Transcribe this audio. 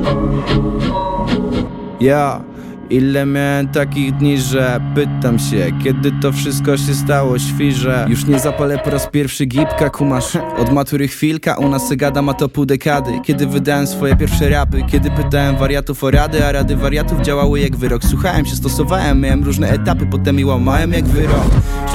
Ja, ile miałem takich dni, że pytam się, kiedy to wszystko się stało świże. Już nie zapalę po raz pierwszy gipka, kumasz. Od matury chwilka, u nas se gada ma to pół dekady. Kiedy wydałem swoje pierwsze rapy, kiedy pytałem wariatów o rady, a rady wariatów działały jak wyrok. Słuchałem się, stosowałem, miałem różne etapy, potem je łamałem jak wyrok.